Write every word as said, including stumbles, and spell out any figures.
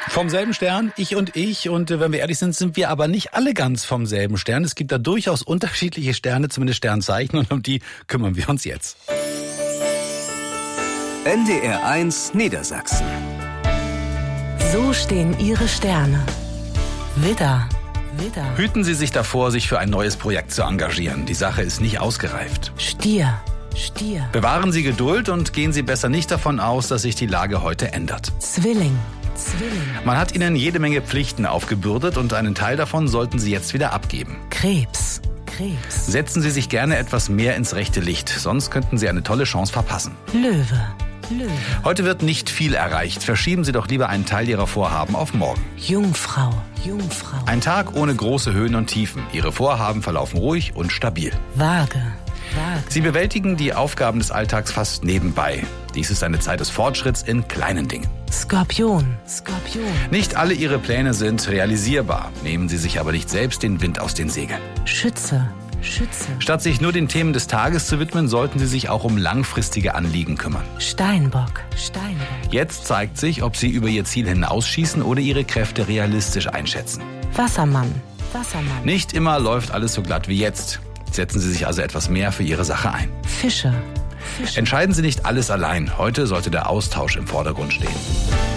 Vom selben Stern, ich und ich. Und äh, wenn wir ehrlich sind, sind wir aber nicht alle ganz vom selben Stern. Es gibt da durchaus unterschiedliche Sterne, zumindest Sternzeichen. Und um die kümmern wir uns jetzt. N D R eins Niedersachsen. So stehen Ihre Sterne. Widder. Widder. Hüten Sie sich davor, sich für ein neues Projekt zu engagieren. Die Sache ist nicht ausgereift. Stier. Stier. Bewahren Sie Geduld und gehen Sie besser nicht davon aus, dass sich die Lage heute ändert. Zwilling. Zwilling. Man hat Ihnen jede Menge Pflichten aufgebürdet und einen Teil davon sollten Sie jetzt wieder abgeben. Krebs. Krebs. Setzen Sie sich gerne etwas mehr ins rechte Licht, sonst könnten Sie eine tolle Chance verpassen. Löwe. Löwe. Heute wird nicht viel erreicht. Verschieben Sie doch lieber einen Teil Ihrer Vorhaben auf morgen. Jungfrau. Jungfrau. Ein Tag ohne große Höhen und Tiefen. Ihre Vorhaben verlaufen ruhig und stabil. Waage. Waage. Sie bewältigen die Aufgaben des Alltags fast nebenbei. Dies ist eine Zeit des Fortschritts in kleinen Dingen. Skorpion. Skorpion. Nicht alle Ihre Pläne sind realisierbar. Nehmen Sie sich aber nicht selbst den Wind aus den Segeln. Schütze. Schütze. Statt sich nur den Themen des Tages zu widmen, sollten Sie sich auch um langfristige Anliegen kümmern. Steinbock. Steinbock. Jetzt zeigt sich, ob Sie über Ihr Ziel hinausschießen oder Ihre Kräfte realistisch einschätzen. Wassermann. Wassermann. Nicht immer läuft alles so glatt wie jetzt. Setzen Sie sich also etwas mehr für Ihre Sache ein. Fische. Fische. Entscheiden Sie nicht alles allein. Heute sollte der Austausch im Vordergrund stehen.